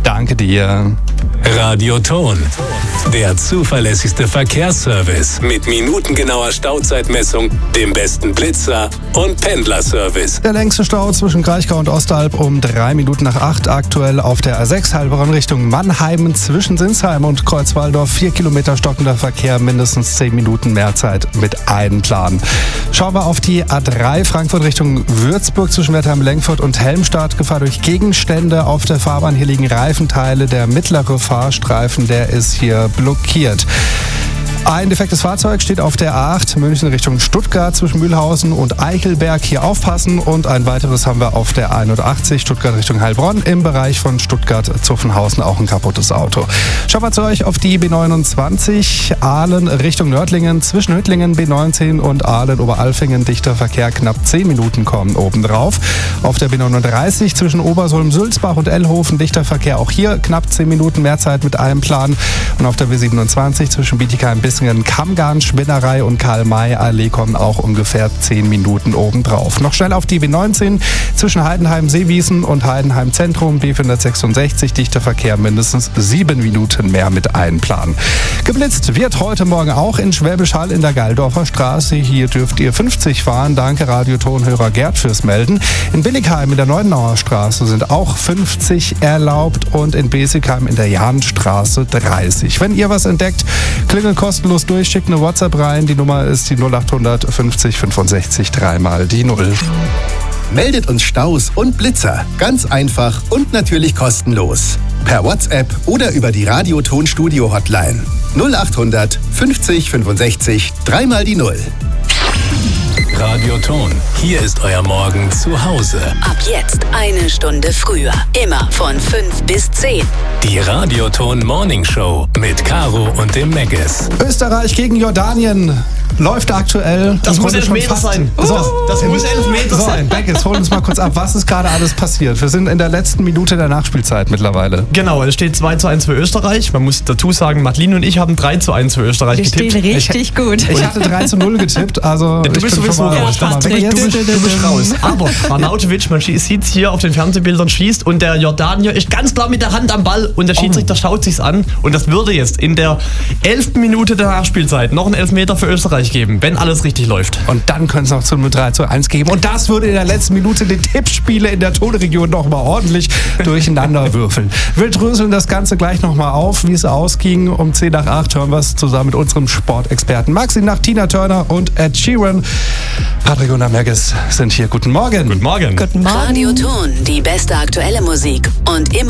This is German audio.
Danke dir. Radioton, der zuverlässigste Verkehrsservice mit minutengenauer Stauzeitmessung, dem besten Blitzer und Pendlerservice. Der längste Stau zwischen Kraichgau und Ostalb um 3 Minuten nach 8, aktuell auf der A6 Heilbronn Richtung Mannheim zwischen Sinsheim und Kreuzwaldorf. 4 Kilometer stockender Verkehr, mindestens 10 Minuten Mehrzeit mit Einplan. Schauen wir auf die A3 Frankfurt Richtung Würzburg zwischen Wertheim-Lengfurt und Helmstadt. Gefahr durch Gegenstände auf der Fahrbahn. Hier liegen Reifenteile. Der mittlere Fahrstreifen, der ist hier blockiert. Ein defektes Fahrzeug steht auf der A8 München Richtung Stuttgart zwischen Mühlhausen und Eichelberg. Hier aufpassen. Und ein weiteres haben wir auf der 81 Stuttgart Richtung Heilbronn im Bereich von Stuttgart-Zuffenhausen, auch ein kaputtes Auto. Schauen wir zu euch auf die B29 Aalen Richtung Nördlingen zwischen Hüttlingen B19 und Aalen-Oberalfingen. Dichter Verkehr, knapp 10 Minuten kommen obendrauf. Auf der B39 zwischen Obersolm-Sülzbach und Ellhofen dichter Verkehr, auch hier knapp 10 Minuten Mehrzeit mit einem Plan. Und auf der B27 zwischen Bietigheim Kammgarn, Spinnerei und Karl-May-Allee kommen auch ungefähr 10 Minuten obendrauf. Noch schnell auf die B19 zwischen Heidenheim-Seewiesen und Heidenheim-Zentrum, B466, dichter Verkehr, mindestens 7 Minuten mehr mit einplanen. Geblitzt wird heute Morgen auch in Schwäbisch Hall in der Geildorfer Straße. Hier dürft ihr 50 fahren. Danke Radiotonhörer Gerd fürs Melden. In Billigheim in der Neuenauer Straße sind auch 50 erlaubt und in Besigheim in der Jahnstraße 30. Wenn ihr was entdeckt, klingelt kostenlos durch, schickt eine WhatsApp rein. Die Nummer ist die 0800 50 65 3 mal die 0. Meldet uns Staus und Blitzer. Ganz einfach und natürlich kostenlos. Per WhatsApp oder über die Radioton-Studio-Hotline. 0800 50 65 3 mal die 0. Radioton, hier ist euer Morgen zu Hause. Ab jetzt 1 Stunde früher. Immer von 5 bis 10. Die Radioton Morning Show mit Caro und dem Megges. Österreich gegen Jordanien läuft aktuell. Das muss 11 Meter sein. Das muss 11 Meter sein. Megges, hol uns mal kurz ab. Was ist gerade alles passiert? Wir sind in der letzten Minute der Nachspielzeit mittlerweile. Genau, es steht 2:1 für Österreich. Man muss dazu sagen, Madeline und ich haben 3:1 für Österreich getippt. Wir stehen richtig gut. Ich hatte 3:0 getippt. Also du bist sowieso raus. Du bist raus. Aber Arnautovic, man sieht es hier auf den Fernsehbildern, schießt und der Jordanier ist ganz klar mit der Hand am Ball und der Schiedsrichter schaut sich's an und das würde jetzt in der 11. Minute der Nachspielzeit noch einen Elfmeter für Österreich geben, wenn alles richtig läuft. Und dann könnte es noch zu einem 3:1 geben und das würde in der letzten Minute die Tippspiele in der Tonregion noch mal ordentlich durcheinander würfeln. Wir dröseln das Ganze gleich noch mal auf, wie es ausging. Um 10 nach 8 hören wir es zusammen mit unserem Sportexperten Maxi nach Tina Turner und Ed Sheeran. Patrick und Megges sind hier. Guten Morgen. Guten Morgen. Guten Morgen. Radioton, die beste aktuelle Musik und immer